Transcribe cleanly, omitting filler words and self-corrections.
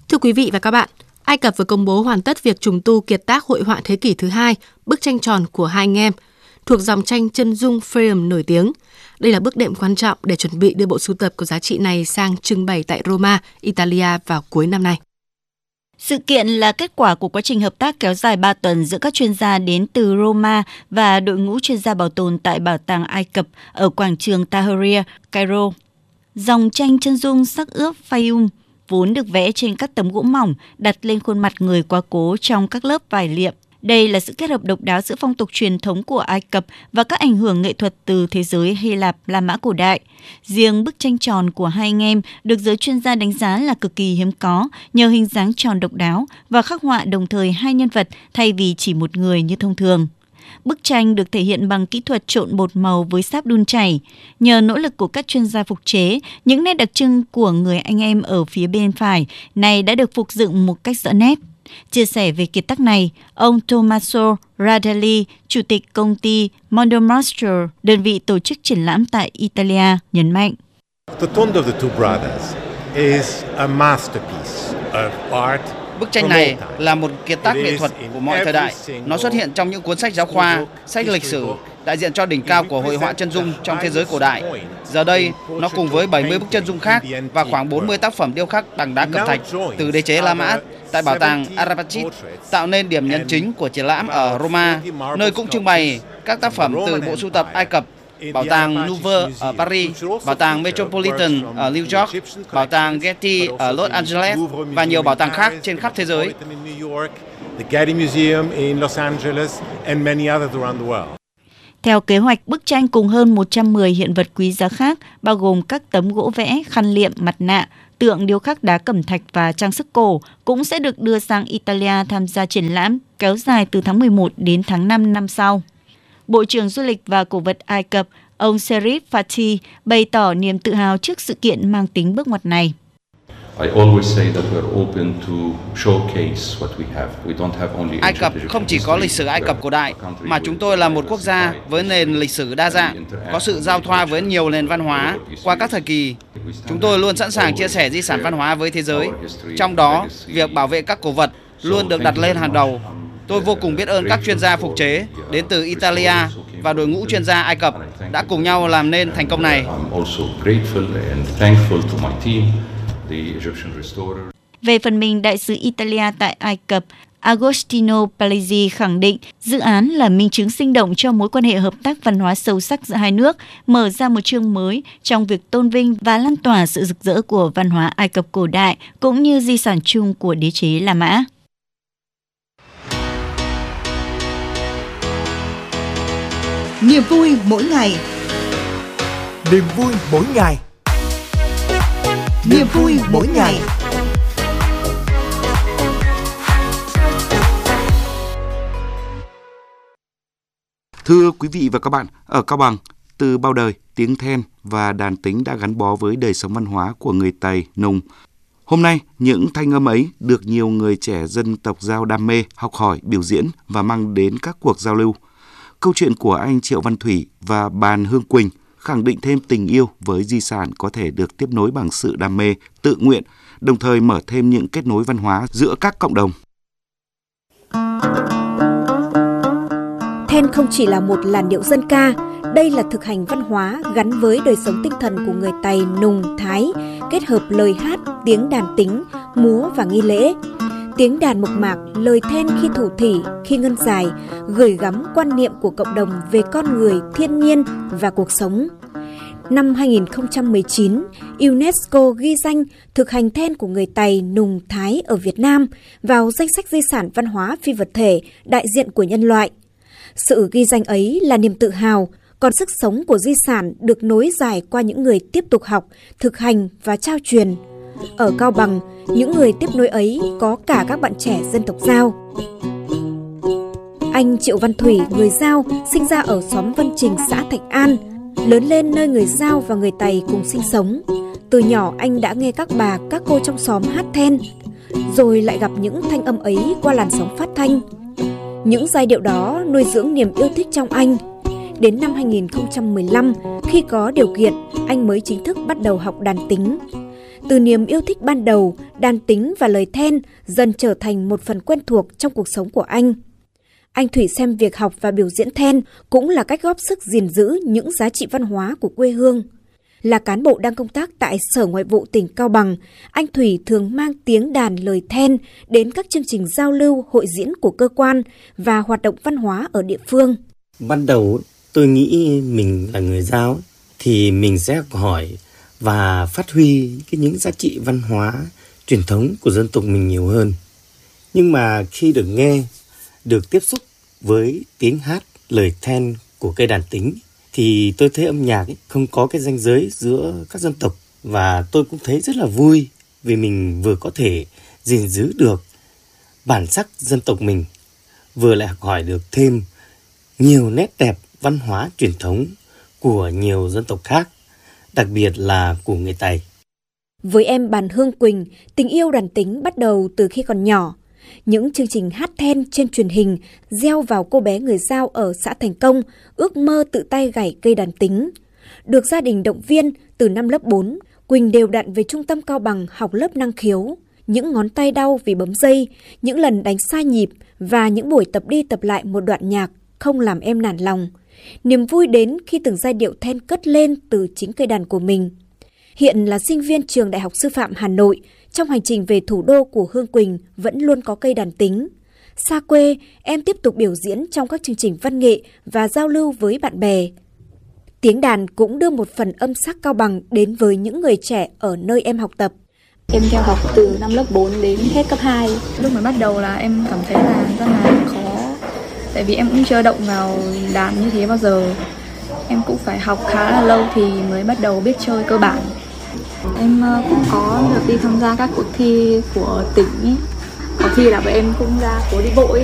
Thưa quý vị và các bạn, Ai Cập vừa công bố hoàn tất việc trùng tu kiệt tác hội họa thế kỷ thứ 2, bức tranh tròn của hai anh em, thuộc dòng tranh chân dung Freedom nổi tiếng. Đây là bước đệm quan trọng để chuẩn bị đưa bộ sưu tập có giá trị này sang trưng bày tại Roma, Italia vào cuối năm nay. Sự kiện là kết quả của quá trình hợp tác kéo dài 3 tuần giữa các chuyên gia đến từ Roma và đội ngũ chuyên gia bảo tồn tại Bảo tàng Ai Cập ở quảng trường Tahrir, Cairo. Dòng tranh chân dung sắc ướp Fayum vốn được vẽ trên các tấm gỗ mỏng đặt lên khuôn mặt người quá cố trong các lớp vải liệm. Đây là sự kết hợp độc đáo giữa phong tục truyền thống của Ai Cập và các ảnh hưởng nghệ thuật từ thế giới Hy Lạp, La Mã cổ đại. Riêng bức tranh tròn của hai anh em được giới chuyên gia đánh giá là cực kỳ hiếm có nhờ hình dáng tròn độc đáo và khắc họa đồng thời hai nhân vật thay vì chỉ một người như thông thường. Bức tranh được thể hiện bằng kỹ thuật trộn bột màu với sáp đun chảy. Nhờ nỗ lực của các chuyên gia phục chế, những nét đặc trưng của người anh em ở phía bên phải này đã được phục dựng một cách rõ nét. Chia sẻ về kiệt tác này, ông Tommaso Radelli, chủ tịch công ty Mondomaster, đơn vị tổ chức triển lãm tại Italia, nhấn mạnh. The Tondo of the Two Brothers is a masterpiece of art. Bức tranh này là một kiệt tác nghệ thuật của mọi thời đại. Nó xuất hiện trong những cuốn sách giáo khoa, sách lịch sử, đại diện cho đỉnh cao của hội họa chân dung trong thế giới cổ đại. Giờ đây, nó cùng với 70 bức chân dung khác và khoảng 40 tác phẩm điêu khắc bằng đá cẩm thạch từ đế chế La Mã tại bảo tàng Arapachit tạo nên điểm nhấn chính của triển lãm ở Roma, nơi cũng trưng bày các tác phẩm từ bộ sưu tập Ai Cập, Bảo tàng Louvre ở Paris, Bảo tàng Metropolitan ở New York, Bảo tàng Getty ở Los Angeles và nhiều bảo tàng khác trên khắp thế giới. Theo kế hoạch, bức tranh cùng hơn 110 hiện vật quý giá khác, bao gồm các tấm gỗ vẽ, khăn liệm, mặt nạ, tượng điêu khắc đá cẩm thạch và trang sức cổ, cũng sẽ được đưa sang Italia tham gia triển lãm kéo dài từ tháng 11 đến tháng 5 năm sau. Bộ trưởng Du lịch và Cổ vật Ai Cập, ông Sherif Fatih, bày tỏ niềm tự hào trước sự kiện mang tính bước ngoặt này. Ai Cập không chỉ có lịch sử Ai Cập cổ đại, mà chúng tôi là một quốc gia với nền lịch sử đa dạng, có sự giao thoa với nhiều nền văn hóa qua các thời kỳ. Chúng tôi luôn sẵn sàng chia sẻ di sản văn hóa với thế giới, trong đó việc bảo vệ các cổ vật luôn được đặt lên hàng đầu. Tôi vô cùng biết ơn các chuyên gia phục chế đến từ Italia và đội ngũ chuyên gia Ai Cập đã cùng nhau làm nên thành công này. Về phần mình, đại sứ Italia tại Ai Cập Agostino Palazzi khẳng định dự án là minh chứng sinh động cho mối quan hệ hợp tác văn hóa sâu sắc giữa hai nước, mở ra một chương mới trong việc tôn vinh và lan tỏa sự rực rỡ của văn hóa Ai Cập cổ đại cũng như di sản chung của đế chế La Mã. Niềm vui mỗi ngày. Niềm vui mỗi ngày. Niềm vui mỗi ngày. Thưa quý vị và các bạn, ở Cao Bằng, từ bao đời, tiếng then và đàn tính đã gắn bó với đời sống văn hóa của người Tày, Nùng. Hôm nay, những thanh âm ấy được nhiều người trẻ dân tộc Dao đam mê, học hỏi, biểu diễn và mang đến các cuộc giao lưu. Câu chuyện của anh Triệu Văn Thủy và Bàn Hương Quỳnh khẳng định thêm tình yêu với di sản có thể được tiếp nối bằng sự đam mê, tự nguyện, đồng thời mở thêm những kết nối văn hóa giữa các cộng đồng. Then không chỉ là một làn điệu dân ca, đây là thực hành văn hóa gắn với đời sống tinh thần của người Tày, Nùng, Thái, kết hợp lời hát, tiếng đàn tính, múa và nghi lễ. Tiếng đàn mộc mạc, lời then khi thủ thỉ, khi ngân dài, gửi gắm quan niệm của cộng đồng về con người, thiên nhiên và cuộc sống. Năm 2019, UNESCO ghi danh thực hành then của người Tày, Nùng, Thái ở Việt Nam vào danh sách di sản văn hóa phi vật thể đại diện của nhân loại. Sự ghi danh ấy là niềm tự hào, còn sức sống của di sản được nối dài qua những người tiếp tục học, thực hành và trao truyền. Ở Cao Bằng, những người tiếp nối ấy có cả các bạn trẻ dân tộc Dao. Anh Triệu Văn Thủy, người Dao, sinh ra ở xóm Vân Trình, xã Thạch An, lớn lên nơi người Dao và người Tày cùng sinh sống. Từ nhỏ anh đã nghe các bà, các cô trong xóm hát then, rồi lại gặp những thanh âm ấy qua làn sóng phát thanh. Những giai điệu đó nuôi dưỡng niềm yêu thích trong anh. Đến năm 2015, khi có điều kiện, anh mới chính thức bắt đầu học đàn tính. Từ niềm yêu thích ban đầu, đàn tính và lời then dần trở thành một phần quen thuộc trong cuộc sống của anh. Anh Thủy xem việc học và biểu diễn then cũng là cách góp sức gìn giữ những giá trị văn hóa của quê hương. Là cán bộ đang công tác tại Sở Ngoại vụ tỉnh Cao Bằng, anh Thủy thường mang tiếng đàn lời then đến các chương trình giao lưu, hội diễn của cơ quan và hoạt động văn hóa ở địa phương. Ban đầu tôi nghĩ mình là người Dao thì mình sẽ học hỏi và phát huy những giá trị văn hóa truyền thống của dân tộc mình nhiều hơn. Nhưng mà khi được nghe, được tiếp xúc với tiếng hát, lời then của cây đàn tính thì tôi thấy âm nhạc không có cái ranh giới giữa các dân tộc, và tôi cũng thấy rất là vui vì mình vừa có thể gìn giữ được bản sắc dân tộc mình, vừa lại học hỏi được thêm nhiều nét đẹp văn hóa truyền thống của nhiều dân tộc khác, đặc biệt là của người Tày. Với em Bàn Hương Quỳnh, tình yêu đàn tính bắt đầu từ khi còn nhỏ. Những chương trình hát then trên truyền hình gieo vào cô bé người Dao ở xã Thành Công ước mơ tự tay gảy cây đàn tính. Được gia đình động viên, từ năm lớp 4, Quỳnh đều đặn về trung tâm Cao Bằng học lớp năng khiếu. Những ngón tay đau vì bấm dây, những lần đánh sai nhịp và những buổi tập đi tập lại một đoạn nhạc không làm em nản lòng. Niềm vui đến khi từng giai điệu then cất lên từ chính cây đàn của mình. Hiện là sinh viên trường Đại học Sư phạm Hà Nội, trong hành trình về thủ đô của Hương Quỳnh vẫn luôn có cây đàn tính. Xa quê, em tiếp tục biểu diễn trong các chương trình văn nghệ và giao lưu với bạn bè. Tiếng đàn cũng đưa một phần âm sắc Cao Bằng đến với những người trẻ ở nơi em học tập. Em theo học từ năm lớp 4 đến hết cấp 2. Lúc mới bắt đầu là em cảm thấy là rất là khó. Tại vì em cũng chưa động vào đàn như thế bao giờ. Em cũng phải học khá là lâu thì mới bắt đầu biết chơi cơ bản. Em cũng có được đi tham gia các cuộc thi của tỉnh. Có khi là bọn em cũng ra phố đi bộ